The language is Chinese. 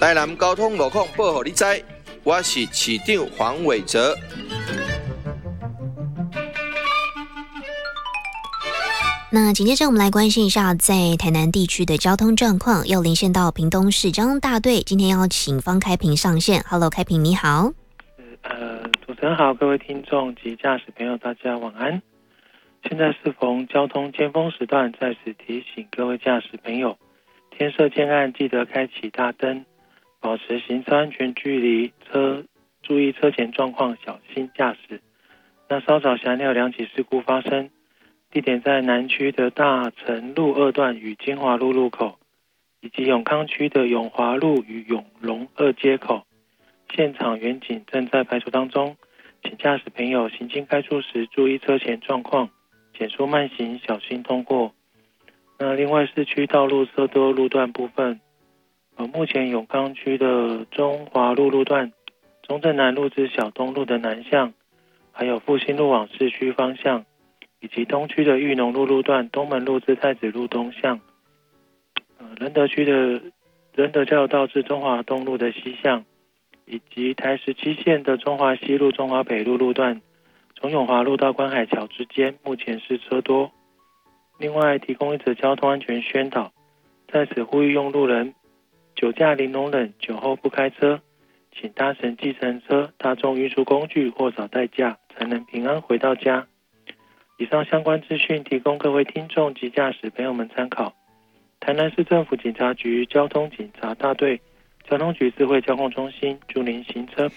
台南交通路况报给你知，我是市长黄伟哲。 那紧接着我们来关心一下在台南地区的交通状况，要连线到屏东市交通大队，今天邀请方开平上线。Hello， 开平你好。 主持人好，各位听众及驾驶朋友，大家晚安。现在适逢交通尖峰时段，在此提醒各位驾驶朋友，天色渐暗，记得开启大灯，保持行车安全距离，注意车前状况，小心驾驶。那稍早辖内有2起事故发生，地点在南区的大成路2段与金华路路口，以及永康区的永华路与永隆2街口。现场员警正在排除当中，请驾驶朋友行经该处时注意车前状况，减速慢行，小心通过。那另外市区道路色多路段部分，目前永康区的中华路路段、中正南路至小东路的南向，还有复兴路往市区方向，以及东区的裕农路路段、东门路至太子路东向，仁德区的仁德交流道至中华东路的西向，以及台17线的中华西路、中华北路路段，从永华路到观海桥之间，目前是车多。另外提供一则交通安全宣导，在此呼吁用路人酒驾零容忍，酒后不开车，请搭乘计程车、大众运输工具或找代驾，才能平安回到家。以上相关资讯提供各位听众及驾驶朋友们参考。台南市政府警察局交通警察大队交通局智慧交通中心祝您行车